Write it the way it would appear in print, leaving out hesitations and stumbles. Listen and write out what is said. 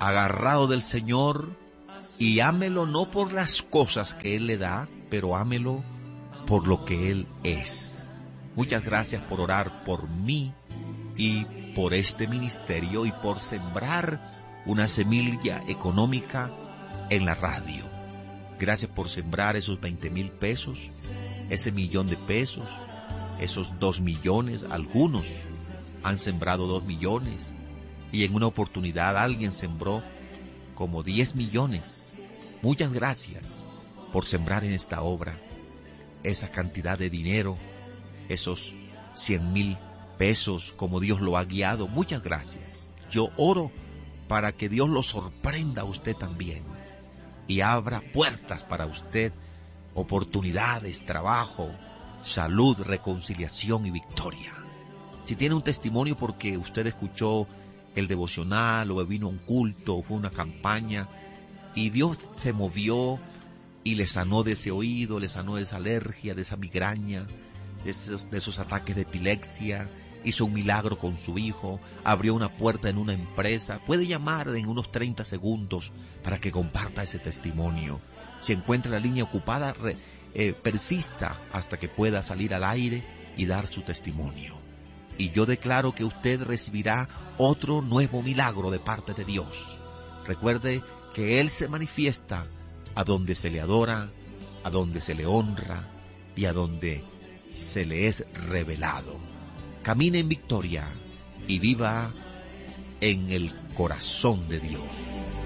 agarrado del Señor, y ámelo no por las cosas que Él le da, pero ámelo por lo que Él es. Muchas gracias por orar por mí y por este ministerio y por sembrar una semilla económica en la radio. Gracias por sembrar esos 20,000 pesos, ese 1,000,000 de pesos, esos 2 millones. Algunos han sembrado 2 millones y en una oportunidad alguien sembró como 10 millones. Muchas gracias por sembrar en esta obra esa cantidad de dinero, esos 100,000 pesos, como Dios lo ha guiado. Muchas gracias. Yo oro para que Dios lo sorprenda a usted también y abra puertas para usted, oportunidades, trabajo, salud, reconciliación y victoria. Si tiene un testimonio porque usted escuchó el devocional o vino a un culto o fue una campaña y Dios se movió y le sanó de ese oído, le sanó de esa alergia, de esa migraña, de esos ataques de epilepsia, hizo un milagro con su hijo, abrió una puerta en una empresa, puede llamar en unos 30 segundos para que comparta ese testimonio. Si encuentra la línea ocupada, persista hasta que pueda salir al aire y dar su testimonio. Y yo declaro que usted recibirá otro nuevo milagro de parte de Dios. Recuerde que Él se manifiesta a donde se le adora, a donde se le honra y a donde se le es revelado. Camine en victoria y viva en el corazón de Dios.